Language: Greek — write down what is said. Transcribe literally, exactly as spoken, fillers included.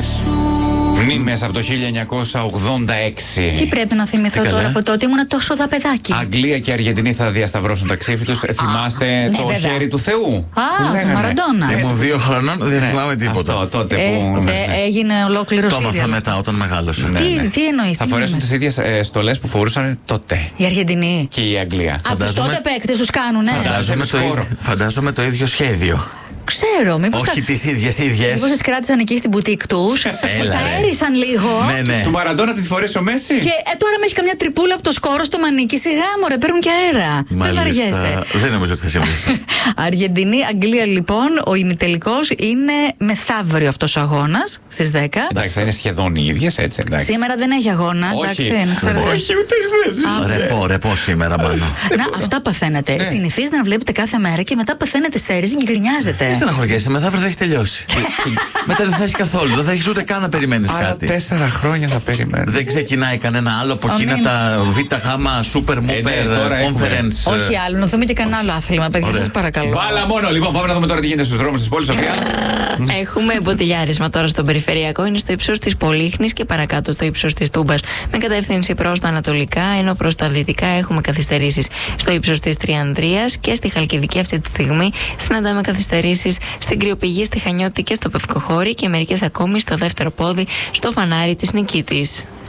σου. Μνήμες από το χίλια εννιακόσια ογδόντα έξι. Τι πρέπει να θυμηθώ τώρα από τότε, ήμουν τόσο δαπεδάκι. Αγγλία και Αργεντινή θα διασταυρώσουν τα ξύφη τους. Θυμάστε ναι, το βέβαια. χέρι του Θεού? Α, του Μαραντόνα. Ήμουν δύο χρονών, δεν θυμάμαι τίποτα. Αυτό τότε Ε, που. ε, έγινε ολόκληρο Το έμαθα σύριαλ. μετά όταν μεγάλωσα. Ναι, Τι, ναι. τι εννοείς, Θα τι φορέσουν εννοείς? τις ίδιες ε, στολές που φορούσαν τότε. Η Αργεντινή. Και η Αγγλία. Από τους τότε παίκτες τους κάνουνε. Φαντάζομαι το, σκόρο. ίδιο, φαντάζομαι το ίδιο σχέδιο. Ξέρω, μήπως Όχι τα... τις ίδιες ίδιες. Μήπως τις κράτησαν εκεί στην μπουτίκ τους, τις ρε. αέρισαν λίγο. Ναι, ναι. Του Μαραντόνα τη φορέσει ο Μέση. Και ε, τώρα με έχει καμιά τρυπούλα από το σκόρο στο μανίκι. Σιγά μωρέ, παίρνουν και αέρα. Δεν βαριέσαι. Δεν νομίζω ότι θα συμβεί αυτό. Αργεντινή, Αγγλία λοιπόν, ο ημιτελικός είναι μεθαύριο αυτός ο αγώνας στις δέκα. Εντάξει, θα είναι σχεδόν οι ίδιες, έτσι. Εντάξει. Σήμερα δεν έχει αγώνα. Όχι. Εντάξει, να ξέρετε. Όχι, ούτε χθες. Ρεπό, ρεπό σήμερα μάλλον. Να, αυτά παθαίνετε. Συνηθίζετε να βλέπετε κάθε μέρα και μετά παθαίνετε σε αίρεση και γκρινιάζετε. Δεν στεναχωριέσαι, μεθαύριο θα έχει τελειώσει. Μετά δεν θα έχει καθόλου, δεν θα έχει ούτε καν να περιμένει Άρα κάτι. τέσσερα χρόνια θα περιμένω. Δεν ξεκινάει κανένα άλλο από Ο, εκείνα ναι. τα β' γ super ναι, super τώρα έχουμε. conference. Όχι άλλο, να δούμε και κανένα άλλο άθλημα, παιδιά, Ωραία. σας παρακαλώ. Μπάλα μόνο. Λοιπόν, πάμε να δούμε τώρα τι γίνεται στους δρόμους της πόλης, Σοφία. Έχουμε μποτιλιάρισμα τώρα στον περιφερειακό. Είναι στο ύψος της Πολύχνης και παρακάτω στο ύψος της Τούμπας. Με κατεύθυνση προς τα ανατολικά, ενώ προς τα δυτικά έχουμε καθυστερήσεις στο ύψος της Τριανδρίας και στη Χαλκιδική αυτή τη στιγμή. Συναντάμε καθυστερήσεις στην Κρυοπηγή, στη Χανιώτη και στο Πευκοχώρι και μερικές ακόμη στο δεύτερο πόδι στο φανάρι της Νικήτης.